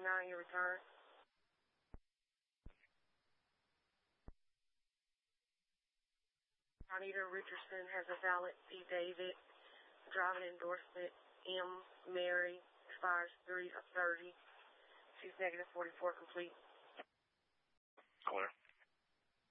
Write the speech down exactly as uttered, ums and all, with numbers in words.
denying your return. Juanita Richardson has a valid D. David. Driving endorsement M. Mary expires three of thirty. She's negative forty-four complete. Clear.